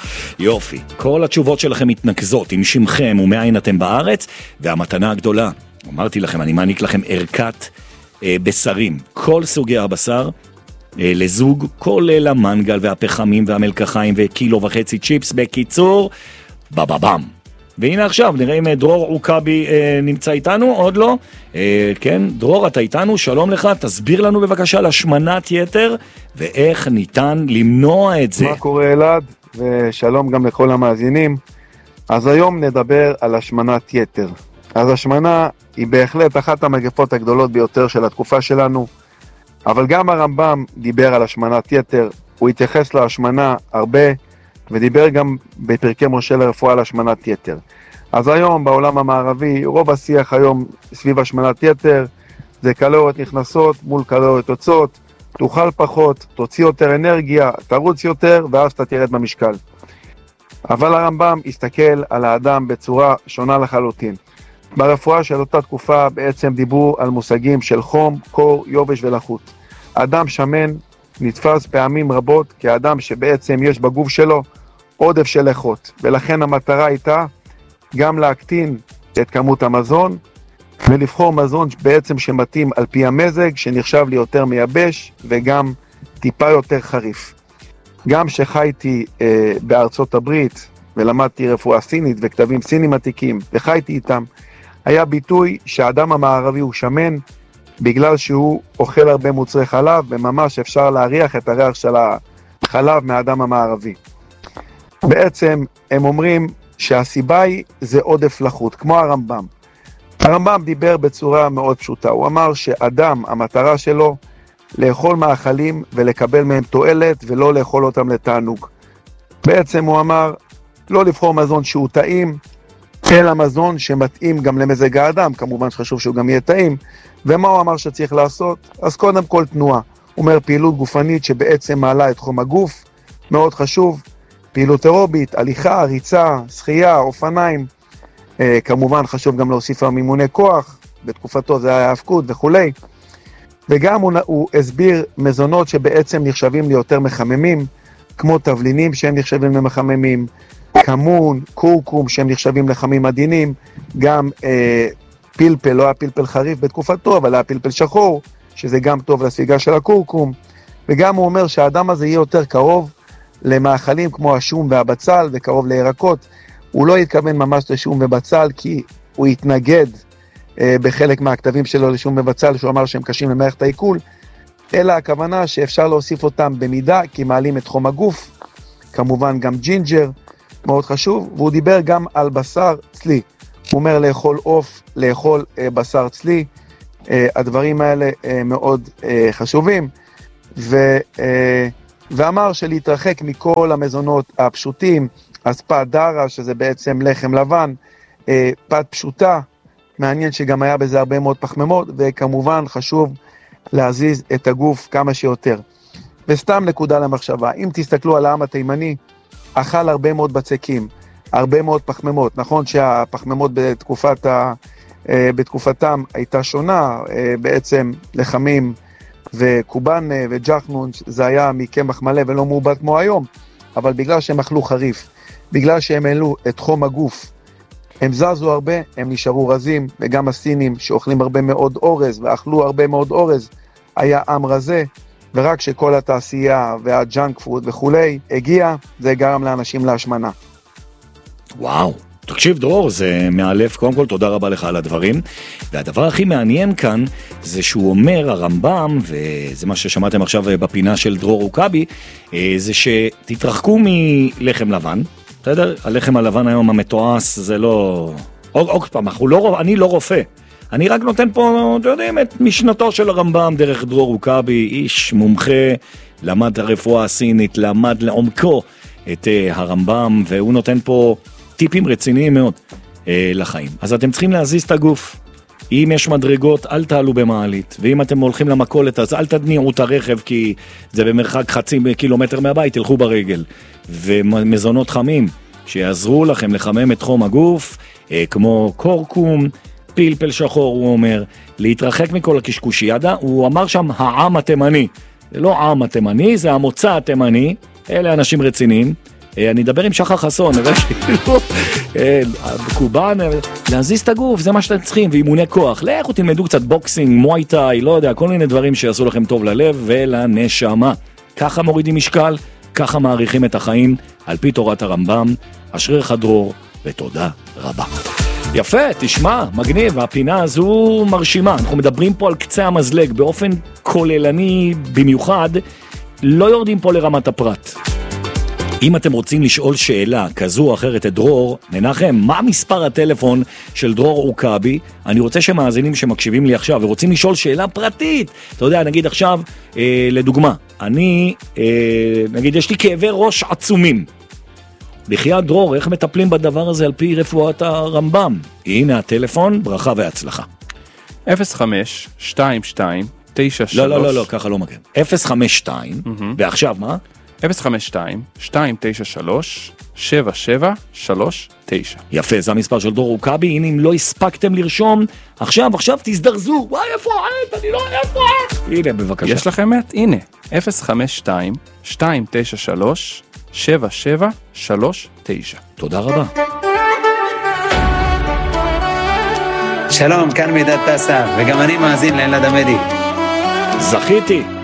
יופי, כל התשובות שלכם מתנקזות עם שמכם ומאין אתם בארץ, והמתנה הגדולה, אמרתי לכם, אני מעניק לכם ערכת בשרים, כל סוגי הבשר, לזוג, כולל המנגל והפחמים והמלקחיים וקילו וחצי צ'יפס, בקיצור, בבאבם. והנה עכשיו, נראה אם דרור עוקבי נמצא איתנו, עוד לא. כן, דרור, אתה איתנו, שלום לך, תסביר לנו בבקשה על השמנת יתר, ואיך ניתן למנוע את זה. מה קורה אלעד, ושלום גם לכל המאזינים. אז היום נדבר על השמנת יתר. אז השמנה היא בהחלט אחת המגפות הגדולות ביותר של התקופה שלנו, אבל גם הרמב"ם דיבר על השמנת יתר, הוא התייחס להשמנה הרבה, ודיבר גם בפרקי משה לרפואה על השמנת יתר. אז היום בעולם המערבי, רוב השיח היום סביב השמנת יתר, זה קלוריות נכנסות מול קלוריות יוצאות, תאכל פחות, תוציא יותר אנרגיה, תרוץ יותר, ואז אתה תרד במשקל. אבל הרמב"ם הסתכל על האדם בצורה שונה לחלוטין. ברפואה של אותה תקופה בעצם דיברו על מושגים של חום, קור, יובש ולחות. אדם שמן נתפס פעמים רבות כאדם שבעצם יש בגוף שלו עודף של לחות, ולכן המטרה הייתה גם להקטין את כמות המזון ולבחור מזון בעצם שמתאים על פי המזג, שנחשב לי יותר מייבש וגם טיפה יותר חריף. גם שחייתי בארצות הברית ולמדתי רפואה סינית וכתבים סינים עתיקים וחייתי איתם, היה ביטוי שהאדם המערבי הוא שמן בגלל שהוא אוכל הרבה מוצרי חלב, וממש אפשר להריח את הריח של החלב מהאדם המערבי. בעצם הם אומרים שהסיבה היא זה עודף לחות, כמו הרמב"ם. הרמב"ם דיבר בצורה מאוד פשוטה, הוא אמר שאדם, המטרה שלו לאכול מאכלים ולקבל מהם תועלת ולא לאכול אותם לתענוג. בעצם הוא אמר לא לבחור מזון שהוא טעים, אלא מזון שמתאים גם למזג האדם, כמובן שחשוב שהוא גם יהיה טעים. ומה הוא אמר שצריך לעשות? אז קודם כל תנועה. הוא אומר פעילות גופנית שבעצם מעלה את חום הגוף, מאוד חשוב. פעילות אירובית, הליכה, ריצה, שחייה, אופניים. כמובן חשוב גם להוסיף מימוני כוח, בתקופתו זה היה האבקות וכולי. וגם הוא הסביר מזונות שבעצם נחשבים ליותר מחממים, כמו תבלינים שהם נחשבים למחממים, כמון, קורקום שהם נחשבים לחמים עדינים, גם פלפל, לא היה פלפל חריף בתקופתו, אבל היה פלפל שחור, שזה גם טוב לספיגה של הקורקום, וגם הוא אומר שהאדם הזה יהיה יותר קרוב למאכלים כמו השום והבצל, וקרוב לירקות. הוא לא יתכוון ממש לשום ובצל, כי הוא יתנגד בחלק מהכתבים שלו לשום ובצל, שהוא אמר שהם קשים למערכת העיכול, אלא הכוונה שאפשר להוסיף אותם במידה, כי מעלים את חום הגוף, כמובן גם ג'ינג'ר, מאוד חשוב, והוא דיבר גם על בשר צלי. הוא אומר לאכול עוף, לאכול בשר צלי, הדברים האלה מאוד חשובים, ואמר שלהתרחק מכל המזונות הפשוטים, אספת דרה, שזה בעצם לחם לבן, פת פשוטה, מעניין שגם היה בזה הרבה מאוד פחמימות, וכמובן חשוב להזיז את הגוף כמה שיותר. וסתם נקודה למחשבה, אם תסתכלו על העם התימני, אכל הרבה מאוד בצקים, הרבה מאוד פחמימות. נכון שהפחמימות בתקופתם הייתה שונה, בעצם לחמים וקובן וג'חנון, זה היה מקמח מלא ולא מעובד כמו היום, אבל בגלל שהם אכלו חריף, בגלל שהם העלו את חום הגוף, הם זזו הרבה, הם נשארו רזים, וגם הסינים שאוכלים הרבה מאוד אורז ואכלו הרבה מאוד אורז, היה עם רזה, ורק שכל התעשייה והג'אנק פוד וכולי הגיע, זה גרם לאנשים להשמנה. וואו, תקשיב דרור, זה מאלף, קודם כל תודה רבה לך על הדברים, והדבר הכי מעניין כאן, זה שהוא אומר, הרמב"ם, וזה מה ששמעתם עכשיו בפינה של דרור עוקבי, זה שתתרחקו מלחם לבן, בסדר? הלחם הלבן היום המתועש, זה לא... עוד פעם, אני לא רופא, אני רק נותן פה, אתם יודעים, את משנתו של הרמב"ם דרך דרור עוקבי, איש מומחה, למד הרפואה הסינית, למד לעומקו את הרמב"ם, והוא נותן פה טיפים רציניים מאוד לחיים. אז אתם צריכים להזיז את הגוף. אם יש מדרגות, אל תעלו במעלית, ואם אתם הולכים למכולת, אז אל תדניעו את הרכב, כי זה במרחק 0.5 קילומטר מהבית, תלכו ברגל. ומזונות חמים, שיעזרו לכם לחמם את חום הגוף, כמו קורקום, פלפל שחור, הוא אומר, להתרחק מכל הקשקושיאדה. הוא אמר שם העם התימני, זה לא עם התימני, זה המוצא התימני, אלה אנשים רציניים, אני אדבר עם שחר חסון, נראה כאילו, קובן, להזיז את הגוף, זה מה שאתם צריכים, ואימוני כוח, לכו תלמדו קצת בוקסינג, מואי-טאי, לא יודע, כל מיני דברים שיעשו לכם טוב ללב ולנשמה. ככה מורידים משקל, ככה מעריכים את החיים, על פי תורת הרמב"ם. אשריך דרור, ותודה רבה. יפה, תשמע, מגניב, הפינה הזו מרשימה, אנחנו מדברים פה על קצה המזלג, באופן כוללני במיוחד, לא יורדים פה לרמת הפרט. אם אתם רוצים לשאול שאלה כזו או אחרת את דרור, מנחם, מה מספר הטלפון של דרור עוקבי? אני רוצה שמאזינים שמקשיבים לי עכשיו ורוצים לשאול שאלה פרטית. אתה יודע, נגיד עכשיו, לדוגמה, נגיד יש לי כאבי ראש עצומים. בחייאת דרור, איך מטפלים בדבר הזה על פי רפואת הרמב"ם? הנה הטלפון, ברכה והצלחה. 05-22-93 לא, ככה לא מגן. 052, ועכשיו מה? 052-293-7739. יפה, זה המספר של דרור עוקבי. הנה, אם לא הספקתם לרשום, עכשיו תזדרזו. וואי, איפה העט? אני לא איפה. הנה, בבקשה. יש לכם את? הנה, 052-293-7739. תודה רבה. שלום, כאן מידד טסה, וגם אני מאזין לאלעד עמדי. זכיתי.